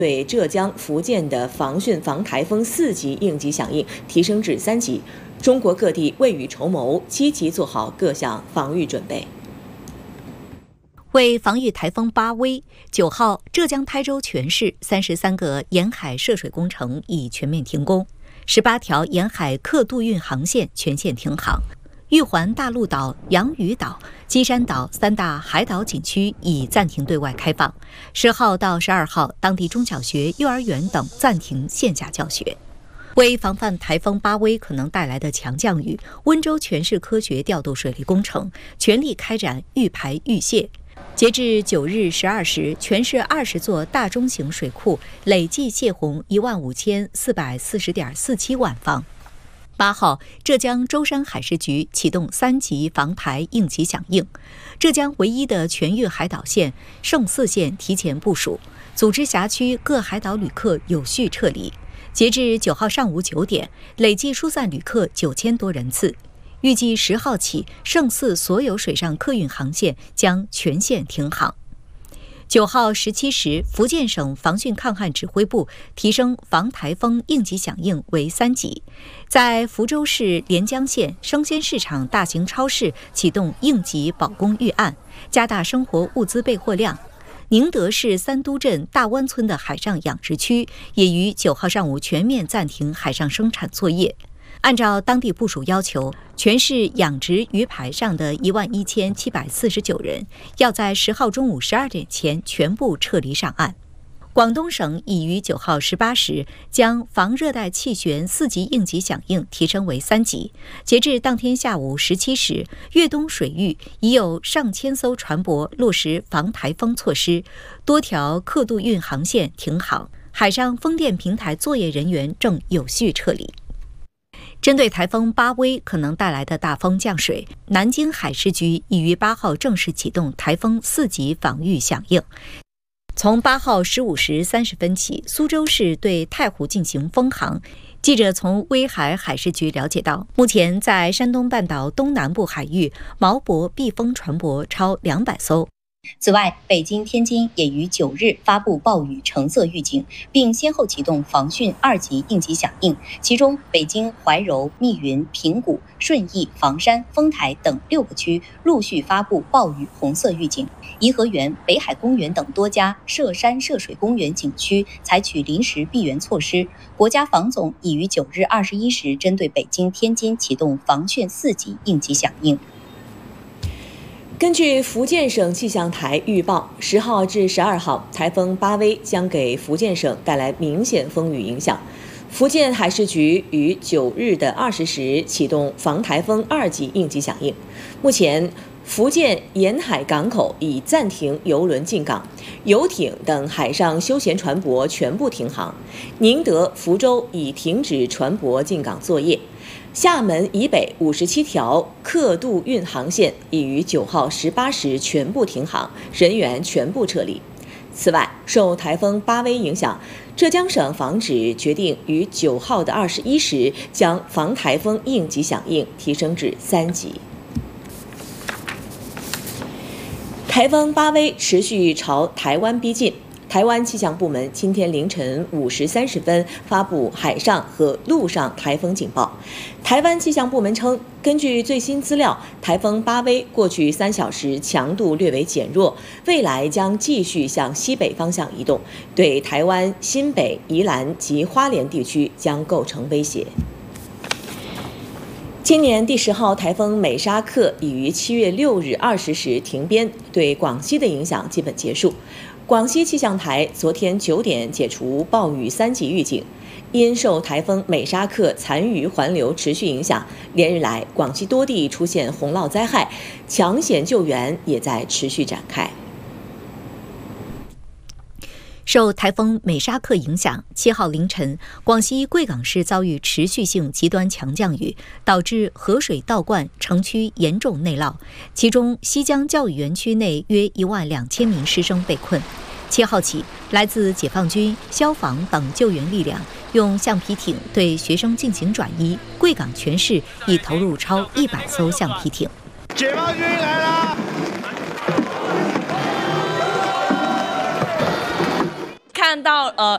对浙江、福建的防汛防台风4级应急响应提升至3级。中国各地未雨绸缪，积极做好各项防御准备。 为防御台风巴威，9号浙江台州全市33个沿海涉水工程已全面停工，18条沿海客渡运航线全线停航。玉环大陆岛、洋屿岛、基山岛3大海岛景区已暂停对外开放。10号到12号，当地中小学、幼儿园等暂停线下教学。为防范台风巴威可能带来的强降雨，温州全市科学调度水利工程，全力开展预排预泄。截至9日12时，全市20座大中型水库累计泄洪15440.47万方。8号，浙江舟山海事局启动3级防台应急响应，浙江唯一的全域海岛县胜四县提前部署，组织辖区各海岛旅客有序撤离。截至9号上午9点，累计疏散旅客9000多人次。预计10号起，胜四所有水上客运航线将全线停航。9号17时，福建省防汛抗旱指挥部提升防台风应急响应为3级，在福州市连江县生鲜市场大型超市启动应急保供预案，加大生活物资备货量。宁德市三都镇大湾村的海上养殖区也于9号上午全面暂停海上生产作业。按照当地部署要求，全市养殖鱼排上的11749人要在10号中午12点前全部撤离上岸。广东省已于9号18时将防热带气旋4级应急响应提升为3级。截至当天下午17时，粤东水域已有上千艘船舶落实防台风措施，多条客渡运航线停航，海上风电平台作业人员正有序撤离。针对台风巴威可能带来的大风降水，南京海事局已于8号正式启动台风4级防御响应。从8号15时30分起，苏州市对太湖进行封航。记者从威海海事局了解到，目前在山东半岛东南部海域，锚泊避风船舶超200艘。 此外，北京、天津也于9日发布暴雨橙色预警，并先后启动防汛2级应急响应。其中，北京、怀柔、密云、平谷、顺义、房山、丰台等6个区陆续发布暴雨红色预警。颐和园、北海公园等多家涉山涉水公园景区采取临时闭园措施。国家防总已于9日21时针对北京、天津启动防汛4级应急响应。 根据福建省气象台预报，10号至12号，台风巴威将给福建省带来明显风雨影响。福建海事局于9日的20时启动防台风2级应急响应。目前，福建沿海港口已暂停邮轮进港，游艇等海上休闲船舶全部停航。宁德、福州已停止船舶进港作业。厦门以北57条客渡运航线已于9号18时全部停航，人员全部撤离。此外，受台风巴威影响，浙江省防指决定于9号的21时将防台风应急响应提升至3级。台风巴威持续朝台湾逼近。台湾气象部门今天凌晨5时30分发布海上和陆上台风警报。台湾气象部门称，根据最新资料，台风巴威过去3小时强度略为减弱，未来将继续向西北方向移动，对台湾新北、宜兰及花莲地区将构成威胁。今年第10号台风美沙克已于7月6日20时停编，对广西的影响基本结束。广西气象台昨天9点解除暴雨3级预警，因受台风美沙克残余环流持续影响，连日来广西多地出现洪涝灾害，抢险救援也在持续展开。 受台风美沙克影响，7号凌晨，广西贵港市遭遇持续性极端强降雨，导致河水倒灌，城区严重内涝。其中，西江教育园区内约12000名师生被困。7号起，来自解放军、消防等救援力量用橡皮艇对学生进行转移。贵港全市已投入超100艘橡皮艇。 解放军来了！ 看到